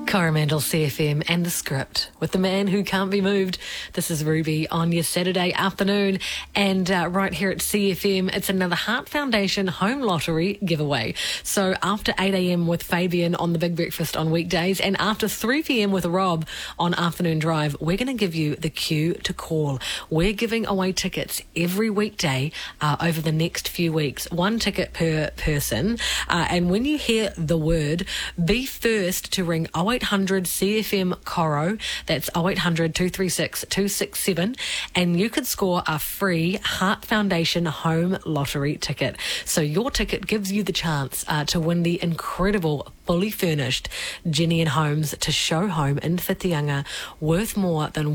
Coromandel CFM and The Script with the man who can't be moved. This is Ruby on your Saturday afternoon, and right here at CFM, it's another Heart Foundation Home Lottery giveaway. So after 8 a.m. with Fabian on the Big Breakfast on weekdays, and after 3 p.m. with Rob on Afternoon Drive, we're going to give you the cue to call. We're giving away tickets every weekday over the next few weeks, one ticket per person. And when you hear the word, be first to ring 0800 CFM Coro. That's 0800 236 267, and you could score a free Heart Foundation Home Lottery ticket. So your ticket gives you the chance to win the incredible fully furnished Jenny and Homes to show home in Whitianga, worth more than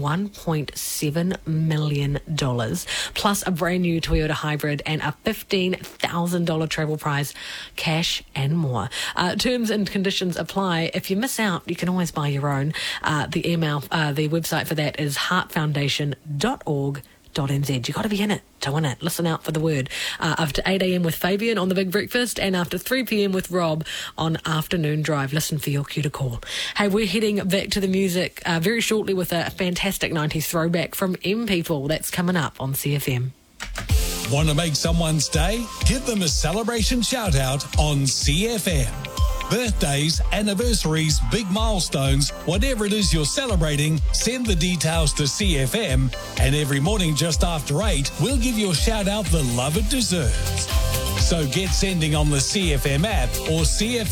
$1.7 million, plus a brand new Toyota hybrid and a $15,000 travel prize, cash and more. Terms and conditions apply. If you miss out, you can always buy your own. The website for that is heartfoundation.org.nz. You got to be in it to win it. Listen out for the word. After 8 a.m. with Fabian on the Big Breakfast, and after 3 p.m. with Rob on Afternoon Drive. Listen for your cue to call. Hey, we're heading back to the music very shortly with a fantastic 90s throwback from M People. That's coming up on CFM. Want to make someone's day? Give them a celebration shout out on CFM. Birthdays, anniversaries, big milestones, whatever it is you're celebrating, send the details to CFM, and every morning just after 8, we'll give you a shout out the love it deserves. So get sending on the CFM app or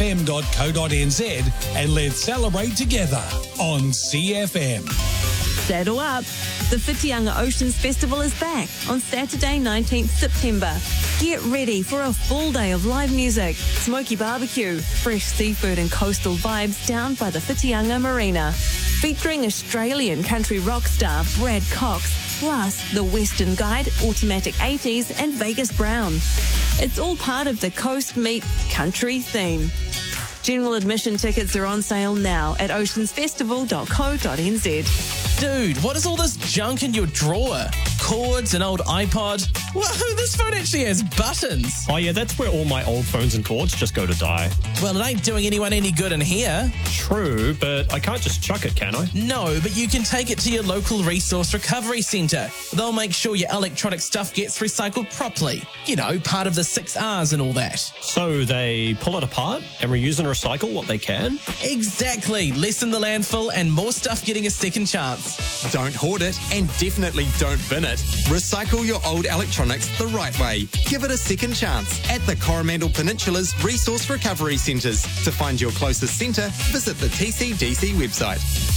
cfm.co.nz, and let's celebrate together on CFM. Saddle up. The Whitianga Oceans Festival is back on Saturday, 19th September. Get ready for a full day of live music, smoky barbecue, fresh seafood and coastal vibes down by the Whitianga Marina. Featuring Australian country rock star Brad Cox, plus the Western Guide, Automatic 80s and Vegas Brown. It's all part of the Coast Meet Country theme. General admission tickets are on sale now at oceansfestival.co.nz. Dude, what is all this junk in your drawer? Cords, an old iPod? Whoa, this phone actually has buttons. Oh yeah, that's where all my old phones and cords just go to die. Well, it ain't doing anyone any good in here. True, but I can't just chuck it, can I? No, but you can take it to your local resource recovery centre. They'll make sure your electronic stuff gets recycled properly. You know, part of the 6 R's and all that. So they pull it apart and reuse and recycle what they can? Exactly. Less in the landfill and more stuff getting a second chance. Don't hoard it, and definitely don't bin it. Recycle your old electronics the right way. Give it a second chance at the Coromandel Peninsula's Resource Recovery Centres. To find your closest centre, visit the TCDC website.